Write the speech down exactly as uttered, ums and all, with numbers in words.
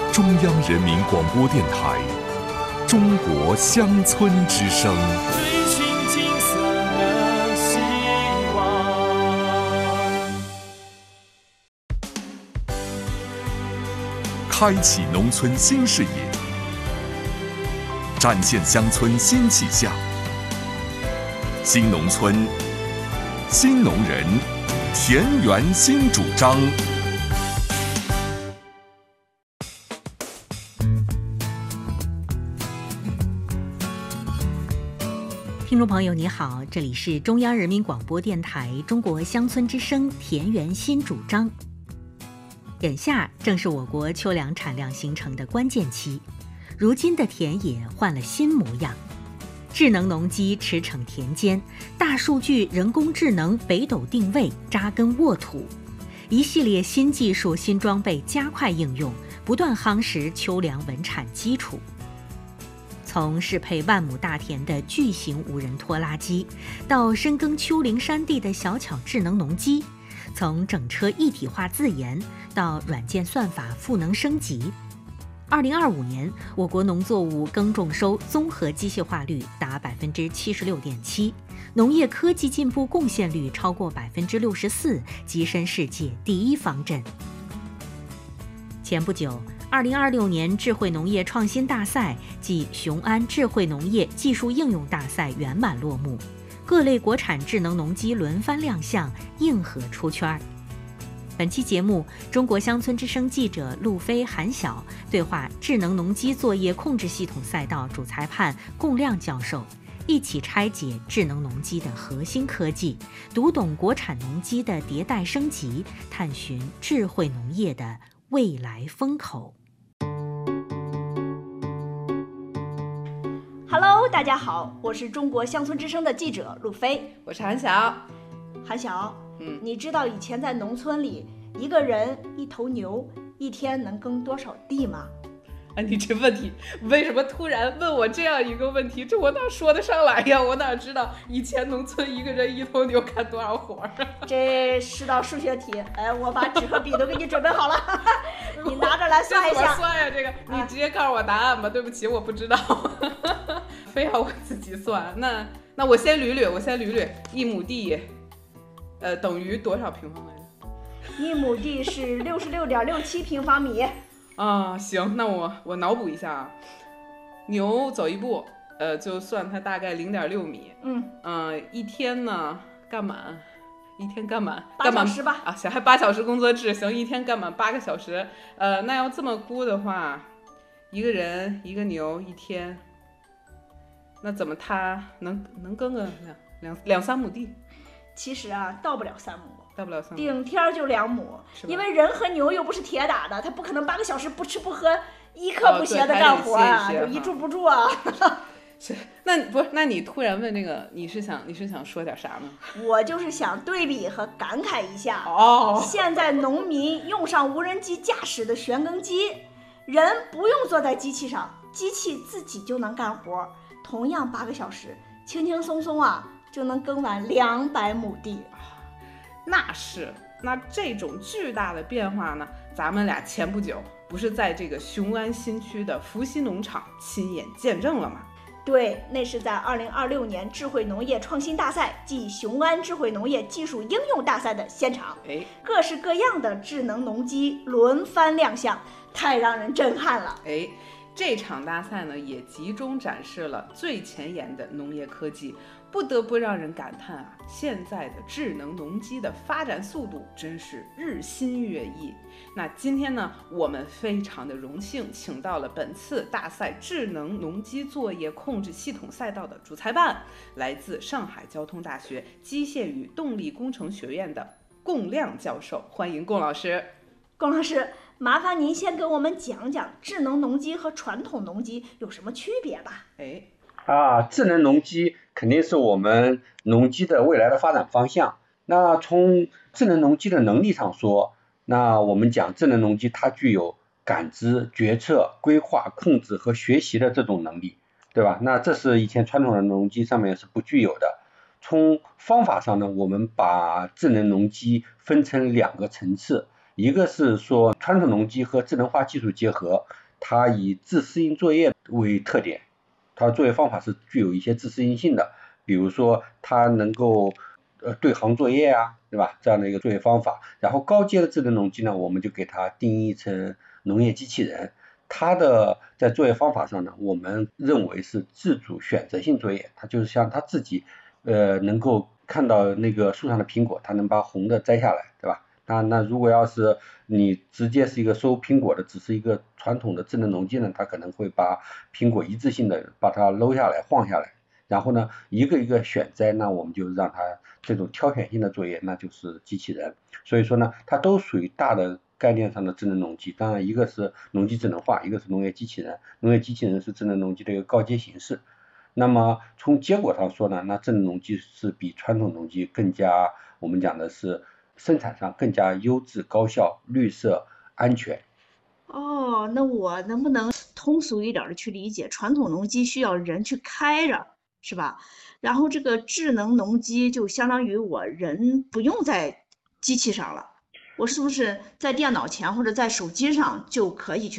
中央人民广播电台中国乡村之声。 追寻金色的希望， 开启农村新视野，展现乡村新气象。新农村，新农人，田园新主张。 听众朋友你好，这里是中央人民广播电台中国乡村之声田园新主张。眼下正是我国秋粮产量形成的关键期，如今的田野换了新模样，智能农机驰骋田间，大数据、人工智能北斗定位扎根沃土，一系列新技术、新装备加快应用，不断夯实秋粮稳产基础。从适配万亩大田的巨型无人拖拉机，到深耕丘陵山地的小巧智能农机，从整车一体化自研到软件算法赋能升级。二零二五年，我国农作物耕种收综合机械化率达百分之七十六点七，农业科技进步贡献率超过百分之六十四，跻身世界第一方阵。前不久，二零二六年智慧农业创新大赛暨雄安智慧农业技术应用大赛圆满落幕，各类国产智能农机轮番亮相，硬核出圈。本期节目，中国乡村之声记者陆飞、韩晓对话智能农机作业控制系统赛道主裁判龚亮教授，一起拆解智能农机的核心科技，读懂国产农机的迭代升级，探寻智慧农业的未来风口。 Hello， 大家好，我是中国乡村之声的记者陆飞， 我是韩晓。 韩晓， 嗯， 你知道以前在农村里，一个人一头牛一天能耕多少地吗？ 哎，你这问题为什么突然问我这样一个问题？这我哪说得上来呀？我哪知道以前农村一个人一头牛干多少活啊？ 这是道数学题，哎，我把纸和笔都给你准备好了，你拿着来算一下。 这怎么算呀？这个你直接告诉我答案吧。啊、对不起，我不知道，非要我自己算。那那我先捋捋，我先捋捋，一亩地，呃，等于多少平方来着？ 一亩地是六十六点六七平方米。 啊，行，那我我脑补一下啊，牛走一步，呃，就算它大概零点六米， 嗯嗯、呃，一天呢干满，一天干满八小时吧， 啊，行，还八小时工作制，行，一天干满八个小时，呃，那要这么估的话，一个人一个牛一天，那怎么他能能耕个两两两三亩地？ 其实啊，到不了三亩。 到不了三亩， 顶天就两亩，因为人和牛又不是铁打的，他不可能八个小时不吃不喝，一刻不歇的干活啊，就、哦、一住不住啊。 是，那不是？那你突然问这个，你是想你是想说点啥呢？ 我就是想对比和感慨一下哦， 现在农民用上无人机驾驶的旋耕机，人不用坐在机器上，机器自己就能干活，同样八个小时，轻轻松松啊就能耕完两百亩地。 那是，那这种巨大的变化呢，咱们俩前不久不是在这个雄安新区的伏羲农场亲眼见证了吗？ 对，那是在二零二六年智慧农业创新大赛暨雄安智慧农业技术应用大赛的现场， 哎， 各式各样的智能农机轮番亮相，太让人震撼了。 哎，这场大赛呢，也集中展示了最前沿的农业科技。不得不让人感叹啊，现在的智能农机的发展速度真是日新月异。那今天呢，我们非常的荣幸，请到了本次大赛智能农机作业控制系统赛道的主裁判，来自上海交通大学机械与动力工程学院的龚亮教授，欢迎龚老师。 龚老师，麻烦您先给我们讲讲智能农机和传统农机有什么区别吧？ 哎。 啊，智能农机肯定是我们农机的未来的发展方向。那从智能农机的能力上说，那我们讲智能农机它具有感知、决策、规划、控制和学习的这种能力，对吧？那这是以前传统的农机上面是不具有的。从方法上呢，我们把智能农机分成两个层次， 一个是说传统农机和智能化技术结合，它以自适应作业为特点，它的作业方法是具有一些自适应性的，比如说它能够呃对行作业啊，对吧？这样的一个作业方法。然后高阶的智能农机呢，我们就给它定义成农业机器人，它的在作业方法上呢，我们认为是自主选择性作业，它就是像它自己呃能够看到那个树上的苹果，它能把红的摘下来，对吧？那那如果要是你直接是一个收苹果的，只是一个传统的智能农机呢，它可能会把苹果一次性的把它搂下来晃下来，然后呢一个一个选摘，那我们就让它这种挑选性的作业，那就是机器人。所以说呢，它都属于大的概念上的智能农机。当然一个是农机智能化，一个是农业机器人，农业机器人是智能农机的一个高阶形式。那么从结果上说呢，那智能农机是比传统农机更加，我们讲的是生产上更加优质、高效、绿色、安全。 哦，那我能不能通俗一点的去理解，传统农机需要人去开着，是吧？然后这个智能农机就相当于我人不用在机器上了，我是不是在电脑前或者在手机上就可以去